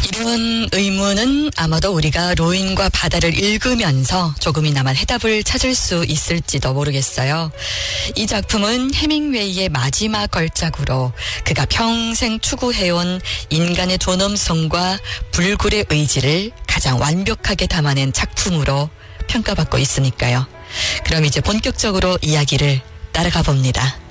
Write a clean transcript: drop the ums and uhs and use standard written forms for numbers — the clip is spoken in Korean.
이런 의문은 아마도 우리가 로인과 바다를 읽으면서 조금이나마 해답을 찾을 수 있을지도 모르겠어요. 이 작품은 해밍웨이의 마지막 걸작으로 그가 평생 추구해온 인간의 존엄성과 불굴의 의지를 가장 완벽하게 담아낸 작품으로 평가받고 있으니까요. 그럼 이제 본격적으로 이야기를 따라가 봅니다.